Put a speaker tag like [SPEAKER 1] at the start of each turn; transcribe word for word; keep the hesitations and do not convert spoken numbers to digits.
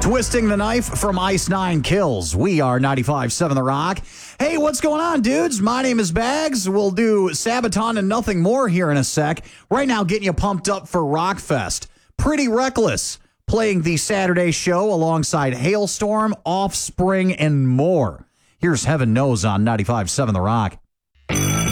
[SPEAKER 1] Twisting the Knife from Ice Nine Kills. We are ninety-five point seven The Rock. Hey, what's going on, dudes? My name is Bags. We'll do Sabaton and nothing more here in a sec. Right now, getting you pumped up for Rockfest. Pretty Reckless playing the Saturday show alongside Hailstorm, Offspring, and more. Here's Heaven Knows on ninety-five point seven The Rock.